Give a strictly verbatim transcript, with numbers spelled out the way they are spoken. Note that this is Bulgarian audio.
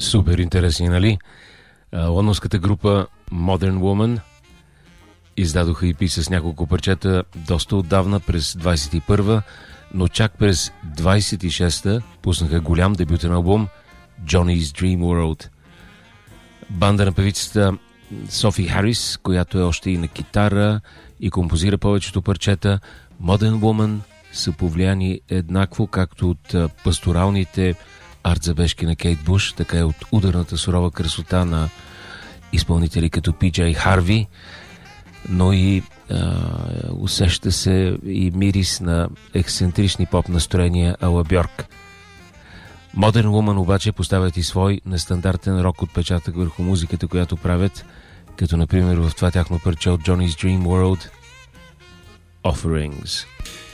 Супер интересни, нали? Лондонската група Modern Woman издадоха и пи с няколко парчета доста отдавна, през двайсет и първа, но чак през двайсет и шеста пуснаха голям дебютен албум Johnny's Dream World. Банда на певицата Софи Харис, която е още и на китара и композира повечето парчета. Modern Woman са повлияни еднакво както от пасторалните артзабежки на Кейт Буш, така и от ударната сурова красота на изпълнители като Пи Джей Харви, но и а, усеща се и мирис на ексцентрични поп настроения ала Бьорк. Modern Woman обаче поставят и свой нестандартен рок отпечатък върху музиката, която правят, като например в това тяхно парче от Johnny's Dream World Offerings.